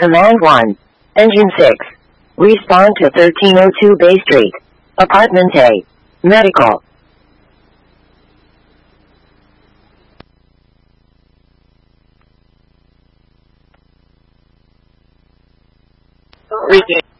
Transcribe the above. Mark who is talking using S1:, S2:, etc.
S1: Command 1. Engine 6. Respond to 1302 Bay Street. Apartment A. Medical.
S2: Regain.